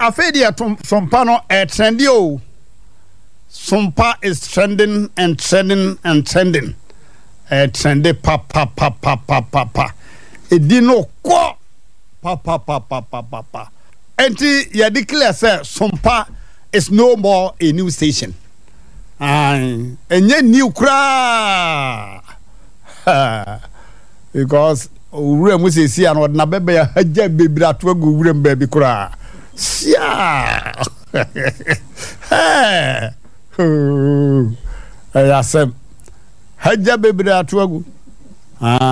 afedia sompa no trendy o. Sompa is trending and trending and trending. Trendy pa. Edino ko pa. Enti ya declare say Sompa is no more a new station. Enye new kra. Because ure mu se si an na bebe ya haja bebira to agu ure mbabi kra. Sia. Ayasem haja bebira to agu.